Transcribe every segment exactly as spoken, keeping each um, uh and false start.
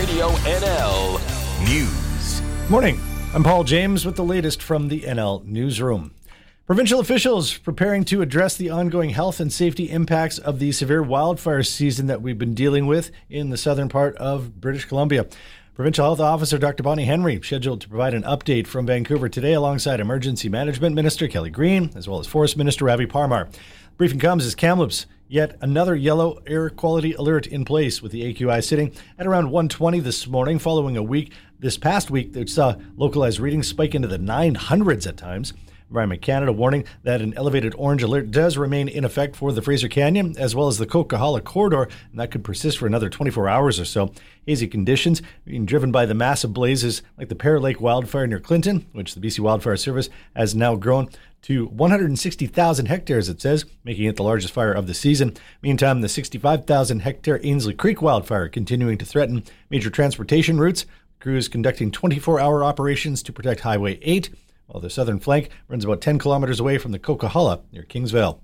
Radio N L News. Morning. I'm Paul James with the latest from the N L Newsroom. Provincial officials preparing to address the ongoing health and safety impacts of the severe wildfire season that we've been dealing with in the southern part of British Columbia. Provincial Health Officer Doctor Bonnie Henry scheduled to provide an update from Vancouver today alongside Emergency Management Minister Kelly Green, as well as Forest Minister Ravi Parmar. Briefing comes as Kamloops yet another yellow air quality alert in place, with the A Q I sitting at around one twenty this morning, following a week this past week that saw localized readings spike into the nine hundreds at times. Environment Canada warning that an elevated orange alert does remain in effect for the Fraser Canyon as well as the Coquihalla corridor, and that could persist for another twenty-four hours or so. Hazy conditions being driven by the massive blazes like the Pear Lake wildfire near Clinton, which the B C Wildfire Service has now grown to one hundred sixty thousand hectares, it says, making it the largest fire of the season. Meantime, the sixty-five thousand hectare Ainslie Creek wildfire continuing to threaten major transportation routes. Crews conducting twenty-four hour operations to protect Highway eight, while the southern flank runs about ten kilometers away from the Coquihalla near Kingsvale.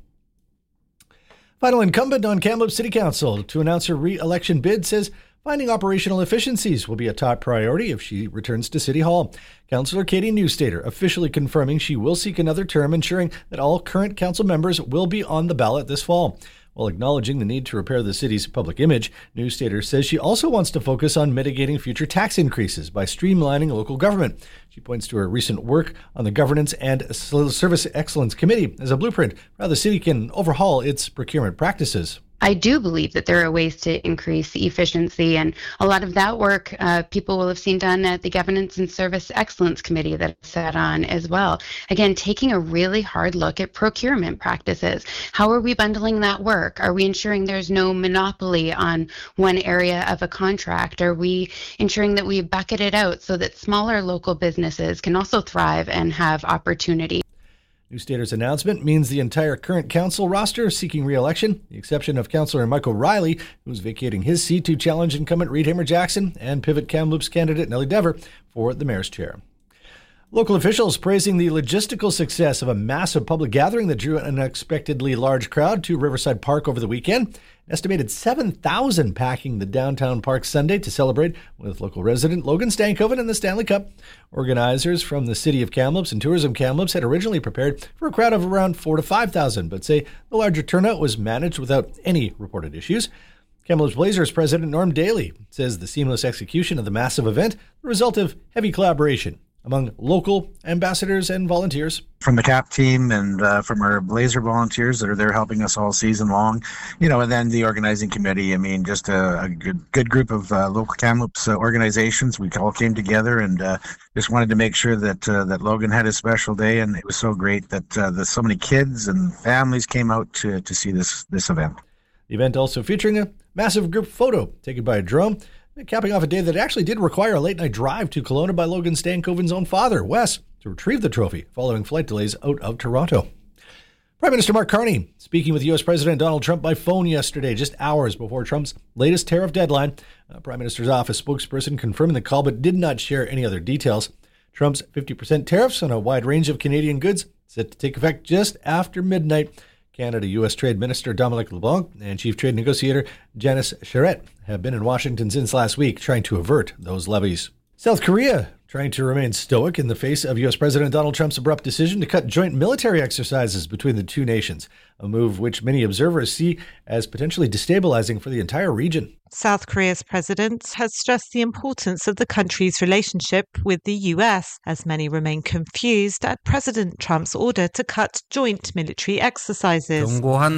Final incumbent on Kamloops City Council to announce her re-election bid says finding operational efficiencies will be a top priority if she returns to City Hall. Councillor Katie Newstater officially confirming she will seek another term, ensuring that all current council members will be on the ballot this fall. While acknowledging the need to repair the city's public image, Newstater says she also wants to focus on mitigating future tax increases by streamlining local government. She points to her recent work on the Governance and Service Excellence Committee as a blueprint for how the city can overhaul its procurement practices. I do believe that there are ways to increase efficiency, and a lot of that work uh, people will have seen done at the Governance and Service Excellence Committee that I sat on as well. Again, taking a really hard look at procurement practices. How are we bundling that work? Are we ensuring there's no monopoly on one area of a contract? Are we ensuring that we bucket it out so that smaller local businesses can also thrive and have opportunity? Newstater's announcement means the entire current council roster is seeking re-election, the exception of Councillor Michael Riley, who's vacating his seat to challenge incumbent Reed Hammer-Jackson and pivot Kamloops candidate Nellie Dever for the mayor's chair. Local officials praising the logistical success of a massive public gathering that drew an unexpectedly large crowd to Riverside Park over the weekend. An estimated seven thousand packing the downtown park Sunday to celebrate with local resident Logan Stankoven and the Stanley Cup. Organizers from the City of Kamloops and Tourism Kamloops had originally prepared for a crowd of around four to five thousand, but say the larger turnout was managed without any reported issues. Kamloops Blazers President Norm Daly says the seamless execution of the massive event, the result of heavy collaboration among local ambassadors and volunteers. From the C A P team and uh, from our Blazer volunteers that are there helping us all season long, you know, and then the organizing committee. I mean, just a, a good good group of uh, local Kamloops uh, organizations. We all came together and uh, just wanted to make sure that uh, that Logan had a special day, and it was so great that uh, the, so many kids and families came out to, to see this, this event. The event also featuring a massive group photo taken by a drone, capping off a day that actually did require a late-night drive to Kelowna by Logan Stankoven's own father, Wes, to retrieve the trophy following flight delays out of Toronto. Prime Minister Mark Carney speaking with U S President Donald Trump by phone yesterday, just hours before Trump's latest tariff deadline. Uh, Prime Minister's office spokesperson confirming the call but did not share any other details. Trump's fifty percent tariffs on a wide range of Canadian goods set to take effect just after midnight. Canada-U S Trade Minister Dominic LeBlanc and Chief Trade Negotiator Janice Charette have been in Washington since last week trying to avert those levies. South Korea trying to remain stoic in the face of U S President Donald Trump's abrupt decision to cut joint military exercises between the two nations, a move which many observers see as potentially destabilizing for the entire region. South Korea's president has stressed the importance of the country's relationship with the U S, as many remain confused at President Trump's order to cut joint military exercises.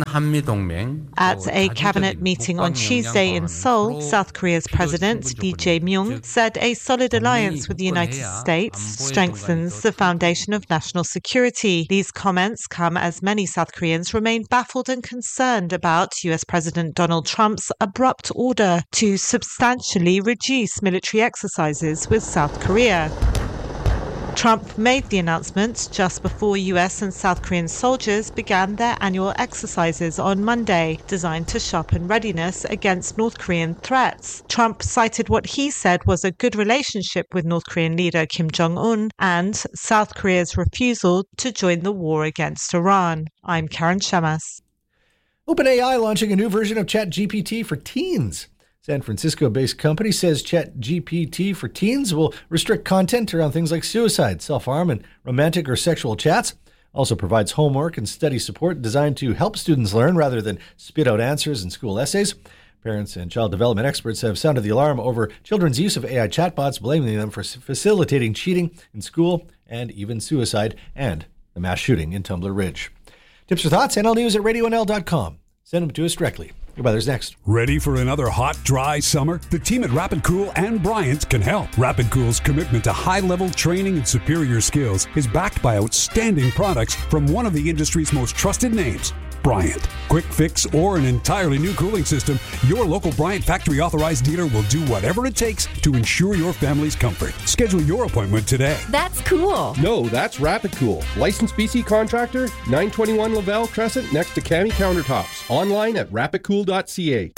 At a cabinet meeting on Tuesday in Seoul, South Korea's president, Lee Jae-myung, said a solid alliance with the United States strengthens the foundation of national security. These comments come as many South Koreans remain baffled and concerned about U S President Donald Trump's abrupt order to substantially reduce military exercises with South Korea. Trump made the announcement just before U S and South Korean soldiers began their annual exercises on Monday, designed to sharpen readiness against North Korean threats. Trump cited what he said was a good relationship with North Korean leader Kim Jong-un and South Korea's refusal to join the war against Iran. I'm Karen Shamas. OpenAI launching a new version of ChatGPT for teens. San Francisco-based company says ChatGPT for teens will restrict content around things like suicide, self-harm, and romantic or sexual chats. Also provides homework and study support designed to help students learn rather than spit out answers in school essays. Parents and child development experts have sounded the alarm over children's use of A I chatbots, blaming them for facilitating cheating in school and even suicide and the mass shooting in Tumbler Ridge. Tips or thoughts? N L News at radio n l dot com. Send them to us directly. Your weather's next. Ready for another hot, dry summer? The team at Rapid Cool and Bryant can help. Rapid Cool's commitment to high-level training and superior skills is backed by outstanding products from one of the industry's most trusted names, Bryant. Quick fix or an entirely new cooling system, your local Bryant factory authorized dealer will do whatever it takes to ensure your family's comfort. Schedule your appointment today. That's cool. No, that's Rapid Cool. Licensed B C contractor, nine twenty-one Lavelle Crescent next to Cami Countertops. Online at rapid cool dot c a.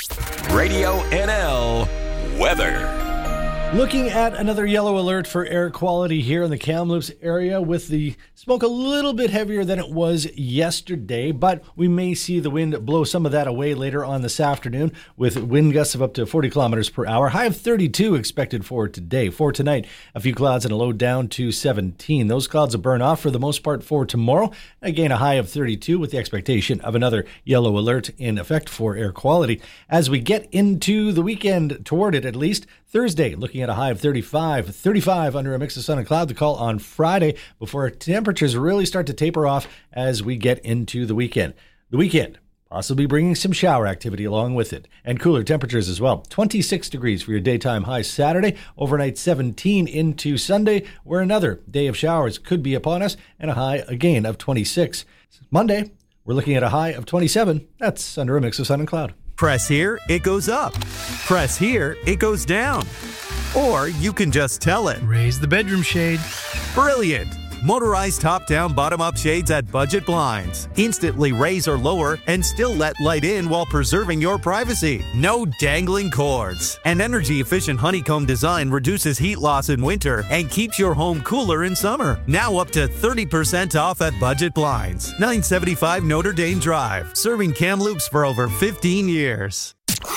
Radio N L weather. Looking at another yellow alert for air quality here in the Kamloops area, with the smoke a little bit heavier than it was yesterday, but we may see the wind blow some of that away later on this afternoon with wind gusts of up to forty kilometers per hour. High of thirty-two expected for today. For tonight, a few clouds and a low down to seventeen. Those clouds will burn off for the most part for tomorrow. Again, a high of thirty-two with the expectation of another yellow alert in effect for air quality. As we get into the weekend, toward it at least, Thursday, looking at a high of thirty-five. thirty-five under a mix of sun and cloud to call on Friday before temperatures really start to taper off as we get into the weekend. The weekend, possibly bringing some shower activity along with it and cooler temperatures as well. twenty-six degrees for your daytime high Saturday, overnight seventeen into Sunday, where another day of showers could be upon us, and a high again of twenty-six. Monday, we're looking at a high of twenty-seven. That's under a mix of sun and cloud. Press here, it goes up. Press here, it goes down. Or you can just tell it. Raise the bedroom shade. Brilliant! Motorized top-down, bottom-up shades at Budget Blinds. Instantly raise or lower and still let light in while preserving your privacy. No dangling cords. An energy-efficient honeycomb design reduces heat loss in winter and keeps your home cooler in summer. Now up to thirty percent off at Budget Blinds. nine seventy-five Notre Dame Drive. Serving Kamloops for over fifteen years.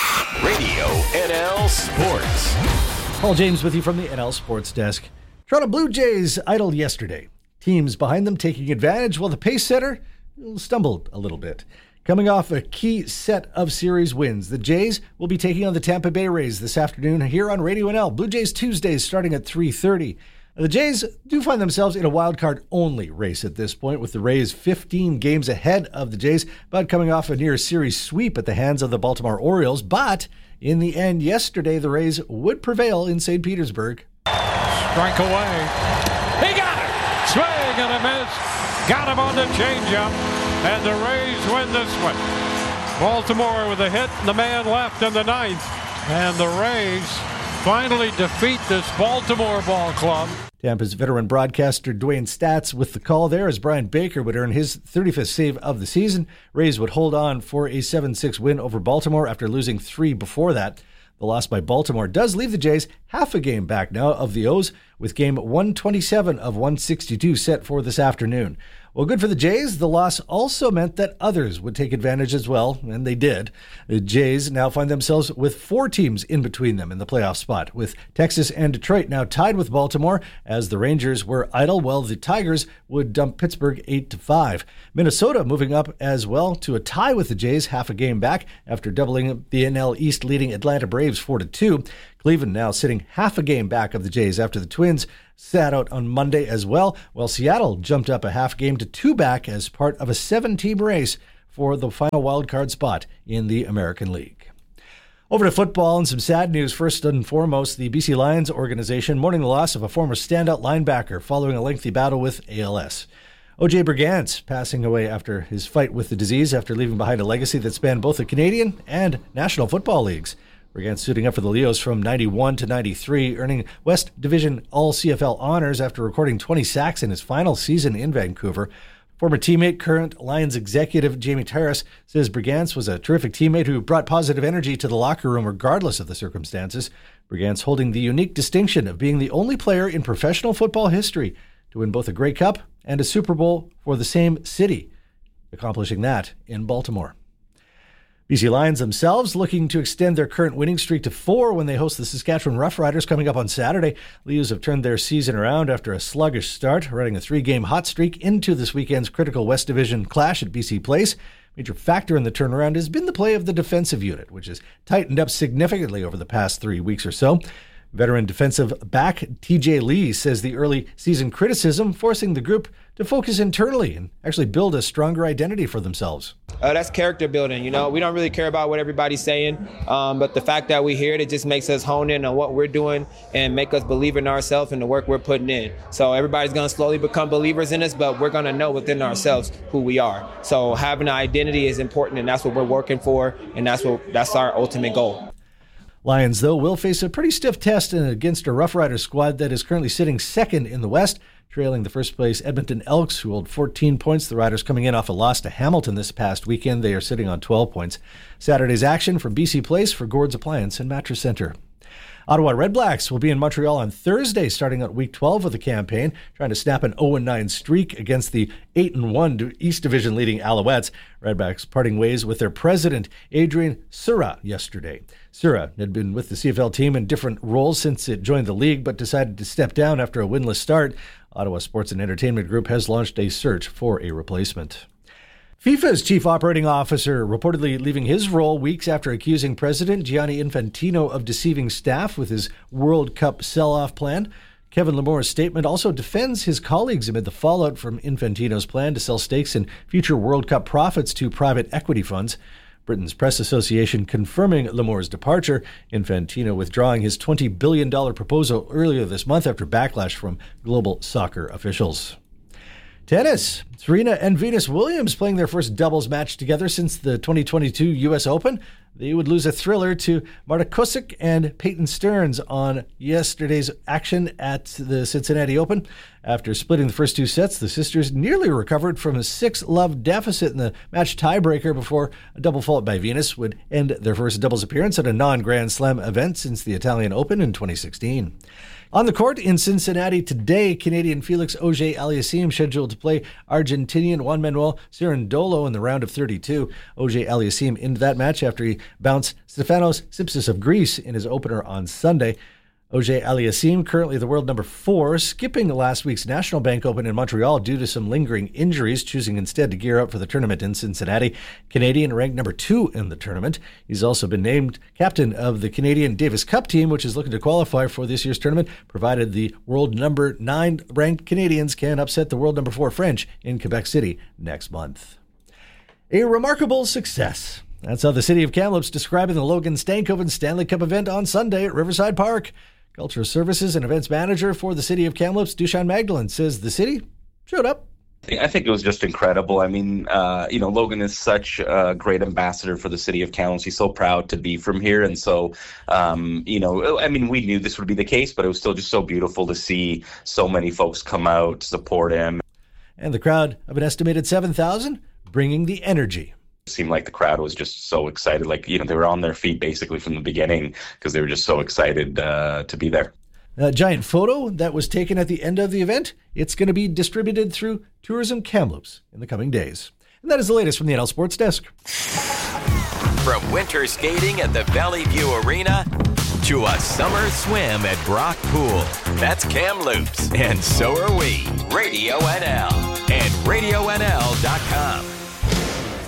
Radio N L Sports. Paul James with you from the N L Sports Desk. Toronto Blue Jays idled yesterday. Teams behind them taking advantage while the pace setter stumbled a little bit. Coming off a key set of series wins, the Jays will be taking on the Tampa Bay Rays this afternoon here on Radio N L. Blue Jays Tuesdays starting at three thirty. The Jays do find themselves in a wildcard-only race at this point, with the Rays fifteen games ahead of the Jays, but coming off a near-series sweep at the hands of the Baltimore Orioles. But in the end, yesterday, the Rays would prevail in Saint Petersburg. Strike away. He got it! Swing and a miss. Got him on the changeup. And the Rays win this one. Baltimore with a hit and the man left in the ninth. And the Rays finally defeat this Baltimore ball club. Tampa's veteran broadcaster Dwayne Statz with the call there as Brian Baker would earn his thirty-fifth save of the season. Rays would hold on for a seven six win over Baltimore after losing three before that. The loss by Baltimore does leave the Jays half a game back now of the O's, with game one twenty-seven of one sixty-two set for this afternoon. Well, good for the Jays. The loss also meant that others would take advantage as well, and they did. The Jays now find themselves with four teams in between them in the playoff spot, with Texas and Detroit now tied with Baltimore, as the Rangers were idle, while the Tigers would dump Pittsburgh eight to five. Minnesota moving up as well to a tie with the Jays, half a game back after doubling the N L East leading Atlanta Braves four to two. Cleveland now sitting half a game back of the Jays after the Twins sat out on Monday as well, while Seattle jumped up a half game to two back as part of a seven-team race for the final wildcard spot in the American League. Over to football and some sad news. First and foremost, the B C Lions organization mourning the loss of a former standout linebacker following a lengthy battle with A L S. O J Brigance passing away after his fight with the disease after leaving behind a legacy that spanned both the Canadian and National Football Leagues. Brigance suiting up for the Leos from ninety-one to ninety-three, earning West Division All-C F L honors after recording twenty sacks in his final season in Vancouver. Former teammate, current Lions executive Jamie Terrace says Brigance was a terrific teammate who brought positive energy to the locker room regardless of the circumstances. Brigance holding the unique distinction of being the only player in professional football history to win both a Grey Cup and a Super Bowl for the same city, accomplishing that in Baltimore. B C Lions themselves looking to extend their current winning streak to four when they host the Saskatchewan Roughriders coming up on Saturday. Leos have turned their season around after a sluggish start, running a three-game hot streak into this weekend's critical West Division clash at B C Place. Major factor in the turnaround has been the play of the defensive unit, which has tightened up significantly over the past three weeks or so. Veteran defensive back T J Lee says the early season criticism forcing the group to focus internally and actually build a stronger identity for themselves. Uh, that's character building, you know. We don't really care about what everybody's saying, um, but the fact that we're here, it just makes us hone in on what we're doing and make us believe in ourselves and the work we're putting in. So everybody's going to slowly become believers in us, but we're going to know within ourselves who we are. So having an identity is important, and that's what we're working for, and that's what that's our ultimate goal. Lions, though, will face a pretty stiff test against a Rough Riders squad that is currently sitting second in the West, trailing the first-place Edmonton Elks, who hold fourteen points. The Riders coming in off a loss to Hamilton this past weekend. They are sitting on twelve points. Saturday's action from B C Place for Gord's Appliance and Mattress Center. Ottawa Redblacks will be in Montreal on Thursday, starting out week twelve of the campaign, trying to snap an oh and nine streak against the eight and one East Division leading Alouettes. Redblacks parting ways with their president, Adrian Sura, yesterday. Sura had been with the C F L team in different roles since it joined the league, but decided to step down after a winless start. Ottawa Sports and Entertainment Group has launched a search for a replacement. FIFA's chief operating officer reportedly leaving his role weeks after accusing President Gianni Infantino of deceiving staff with his World Cup sell-off plan. Kevin Lamore's statement also defends his colleagues amid the fallout from Infantino's plan to sell stakes in future World Cup profits to private equity funds. Britain's Press Association confirming Lamore's departure, Infantino withdrawing his twenty billion dollars proposal earlier this month after backlash from global soccer officials. Tennis. Serena and Venus Williams playing their first doubles match together since the twenty twenty-two U S Open. They would lose a thriller to Marta Kusic and Peyton Stearns on yesterday's action at the Cincinnati Open. After splitting the first two sets, the sisters nearly recovered from a six-love deficit in the match tiebreaker before a double fault by Venus would end their first doubles appearance at a non-Grand Slam event since the Italian Open in twenty sixteen. On the court in Cincinnati today, Canadian Felix Auger-Aliassime scheduled to play Argentinian Juan Manuel Cerundolo in the round of thirty-two. Auger-Aliassime into that match after he bounced Stefanos Tsitsipas of Greece in his opener on Sunday. Auger-Aliassime, currently the world number four, skipping last week's National Bank Open in Montreal due to some lingering injuries, choosing instead to gear up for the tournament in Cincinnati. Canadian ranked number two in the tournament. He's also been named captain of the Canadian Davis Cup team, which is looking to qualify for this year's tournament, provided the world number nine ranked Canadians can upset the world number four French in Quebec City next month. A remarkable success. That's how the city of Kamloops describing the Logan Stankoven Stanley Cup event on Sunday at Riverside Park. Cultural Services and Events Manager for the City of Kamloops, Dushan Magdalene, says the city showed up. I think it was just incredible. I mean, uh, you know, Logan is such a great ambassador for the City of Kamloops. He's so proud to be from here. And so, um, you know, I mean, we knew this would be the case, but it was still just so beautiful to see so many folks come out to support him. And the crowd of an estimated seven thousand bringing the energy. It seemed like the crowd was just so excited. Like, you know, they were on their feet basically from the beginning because they were just so excited uh, to be there. A giant photo that was taken at the end of the event, it's going to be distributed through Tourism Kamloops in the coming days. And that is the latest from the N L Sports Desk. From winter skating at the Valley View Arena to a summer swim at Brock Pool. That's Kamloops, and so are we. Radio N L and radio N L dot com.